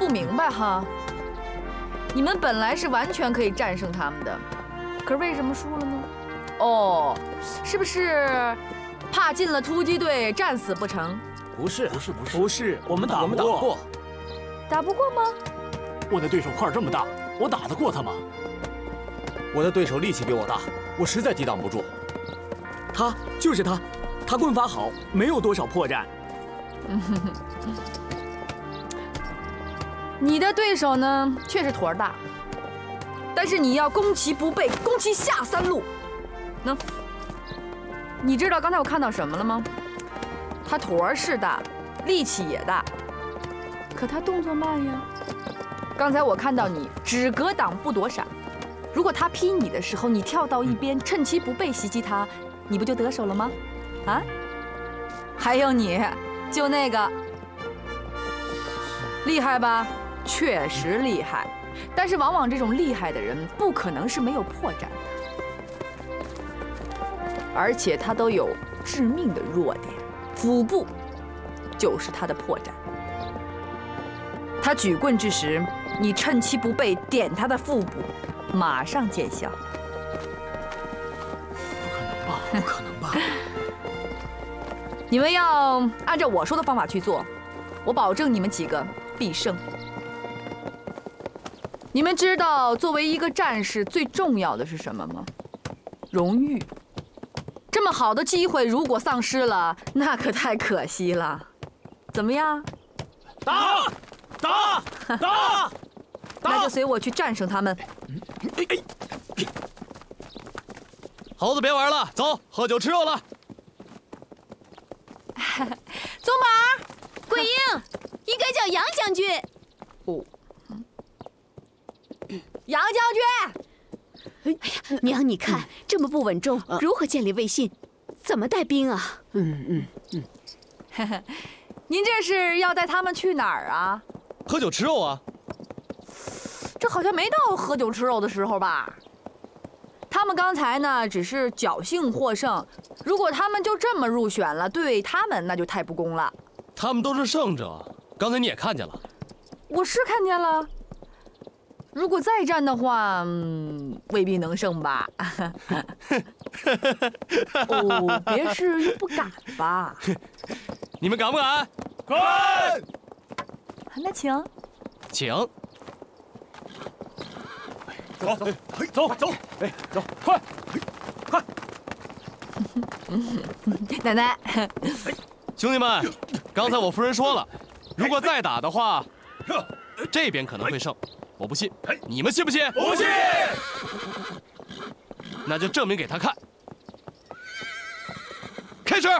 不明白哈。你们本来是完全可以战胜他们的，可是为什么输了呢？哦，是不是怕进了突击队战死不成？ 不是，我们打不过。 打不过吗？ 我的对手块这么大，我打得过他吗？ 我的对手力气比我大，我实在抵挡不住。 就是他，他棍法好，没有多少破绽。 你的对手呢，确实坨大，但是你要攻其不备，攻其下三路。能？你知道刚才我看到什么了吗？他坨是大，力气也大，可他动作慢呀。刚才我看到你只格挡不躲闪，如果他劈你的时候，你跳到一边，趁其不备袭击他，你不就得手了吗？啊？还有你，就那个，厉害吧？确实厉害，但是往往这种厉害的人不可能是没有破绽的，而且他都有致命的弱点，腹部就是他的破绽。他举棍之时，你趁其不备点他的腹部，马上见效。 不可能吧？ 你们要按照我说的方法去做，我保证你们几个必胜。你们知道作为一个战士最重要的是什么吗？荣誉。这么好的机会如果丧失了，那可太可惜了。怎么样？ 打！ 那就随我去战胜他们。 猴子别玩了，走，喝酒吃肉了。 宗宝，桂英，应该叫杨将军。 哦，杨将军。 哎呀，娘，你看这么不稳重，如何建立威信？怎么带兵啊？ 您这是要带他们去哪儿啊？ 喝酒吃肉啊。 这好像没到喝酒吃肉的时候吧？他们刚才呢，只是侥幸获胜。如果他们就这么入选了，对他们那就太不公了。 他们都是胜者，刚才你也看见了。 我是看见了。如果再战的话，未必能胜吧？哦，别是又不敢吧？ 你们敢不敢？ 敢！ 那请。 请。 走，快！ 奶奶， 兄弟们，刚才我夫人说了，如果再打的话，这边可能会胜。我不信，你们信不信？ 不信！ 那就证明给他看。开始！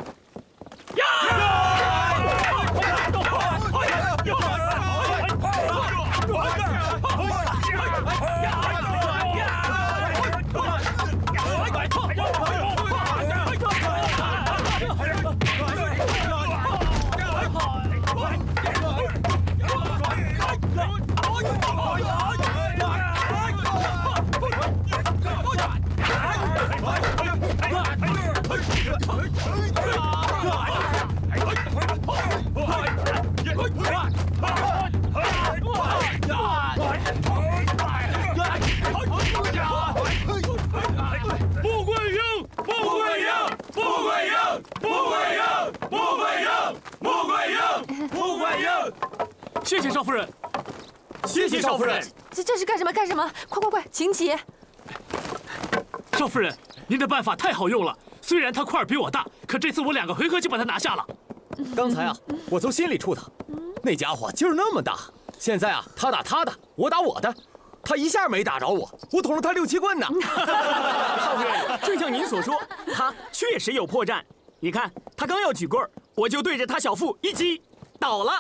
谢谢少夫人，谢谢少夫人。 这是干什么？干什么？快，请起。 少夫人，您的办法太好用了。虽然他块儿比我大，可这次我2个回合就把他拿下了。 刚才啊，我从心里触他，那家伙劲儿那么大。现在啊，他打他的，我打我的，他一下没打着我，我捅了他6、7棍呢。 少夫人，正像您所说，他确实有破绽。你看，他刚要举棍儿，我就对着他小腹一击，倒了。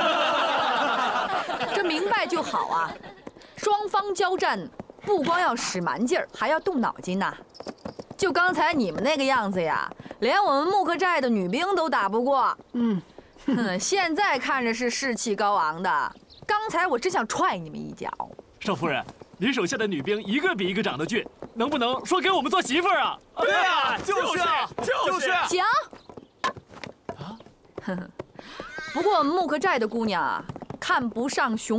这明白就好啊！双方交战，不光要使蛮劲儿，还要动脑筋呐。就刚才你们那个样子呀，连我们木克寨的女兵都打不过。现在看着是士气高昂的，刚才我真想踹你们一脚。 少夫人，您手下的女兵一个比一个长得俊，能不能说给我们做媳妇儿啊？ 对啊，就是。 行。不过我们木克寨的姑娘啊，看不上雄